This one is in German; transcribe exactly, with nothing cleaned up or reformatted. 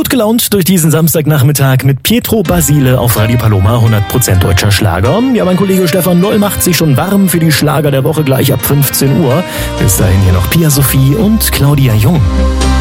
Gut gelaunt durch diesen Samstagnachmittag mit Pietro Basile auf Radio Paloma, hundert Prozent deutscher Schlager. Ja, mein Kollege Stefan Loll macht sich schon warm für die Schlager der Woche gleich ab fünfzehn Uhr. Bis dahin hier noch Pia Sophie und Claudia Jung.